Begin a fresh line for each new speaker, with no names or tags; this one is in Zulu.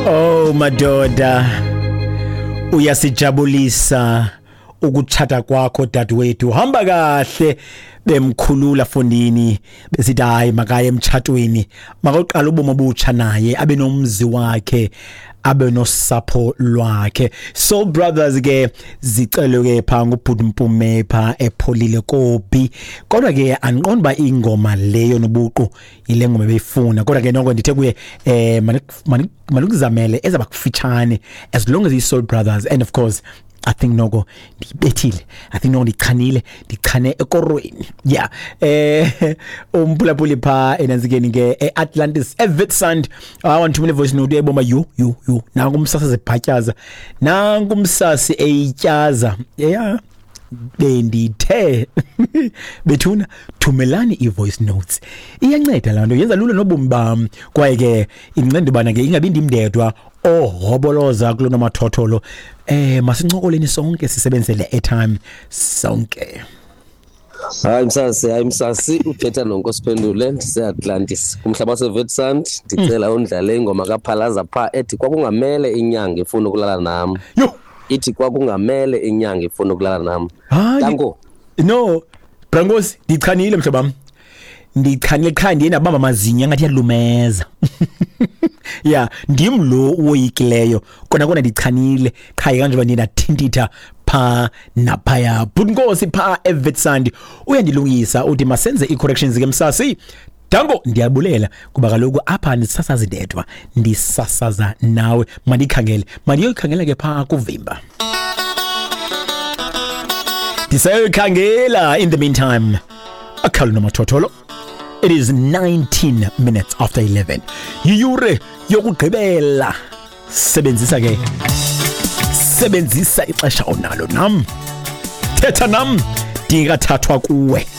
Oh madoda, uyasijabulisa ukuchata kwakho dadewethu. Hamba kahle bemkhulula fondini besithi hayi makaya emchatweni, makoqala ubomo obutsha naye abe nomzi wakhe, abe nosapho lwakhe. So brothers ke zicelo ke pha ngubhuti Mpume pha epholile Kobi, kodwa ke anqonda ba ingoma leyo nobuqu ile ngoma beyifuna, kodwa ke noko ndithe kuye manikuzamele ezaba kufitshane as long as is Soul Brothers. And of course I think noko ndibethile, I think noko ndichane ekorweni. Yeah, umpulapuli pha enanzikeni ke Atlantis Evitsand. I want to make a voice note eboma you nangu umsasa zebhatyaza, nangu umsasi eyityaza. Yeah, bendithe bethuna thumelani i-voice notes, iyanceda laa nto, yenza lula nobomi bam, kwaye ke incenda ubana ke ingabi ndimndedwa ohoboloza kulo nomathotholo. Masincokoleni sonke, sisebenzele airtime sonke.
Hayi msasi uthetha nonkosiphendule ndise-Atlantis kumhlaba seVetsand. Ndicela undlale ingoma kaPhalaza pha ethi kwakungamele inyanga ifuna ukulala nam.
Yo,
ithi kwakungamele inyanga ifuna ukulala nam. Danko
no Brankosi, ndichanile mhlobam, ndichanile qha ndiye nabamba amazinya ngathi yalumeza. Yeah, ndim lo uyikileyo kona ndichanile qha kanje bani nathintitha pha naphaya. Butnkosi pha eVetsand uyandilungisa uthi masenze i-corrections ke msasi. Danko ndiyabulela kuba kaloku apha ndisasaza ndedwa, ndisasaza nawe. Mandikhangele, mandiyokhangela ke pha kuvimba, ndisayokhangela. In the meantime, akhalo nomathotholo. It is 19 minutes after 11. Yiyure yokugqibela. Sebenzisa ixesha onalo nam. Thetha nam, ndingathathwa kuwe.